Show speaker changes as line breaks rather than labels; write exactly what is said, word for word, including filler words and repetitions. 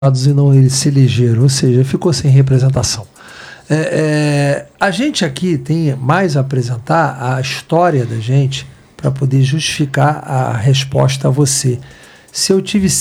e não eles se elegeram, ou seja, ficou sem representação. É, é, a gente aqui tem mais a apresentar a história da gente para poder justificar a resposta a você. Se eu tive